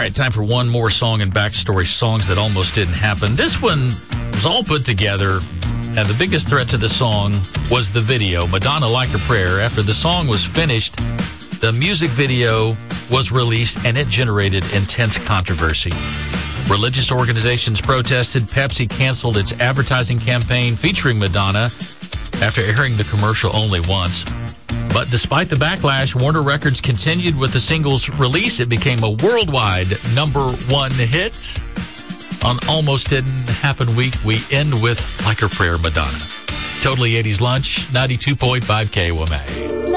right, time for one more song and backstory, songs that almost didn't happen. This one was all put together, and the biggest threat to the song was the video, Madonna Like a Prayer. After the song was finished, the music video was released, and it generated intense controversy. Religious organizations protested. Pepsi canceled its advertising campaign featuring Madonna after airing the commercial only once. But despite the backlash, Warner Records continued with the single's release. It became a worldwide #1 hit. On Almost Didn't Happen Week, we end with Like a Prayer, Madonna. Totally 80s Lunch, 92.5 KOMA.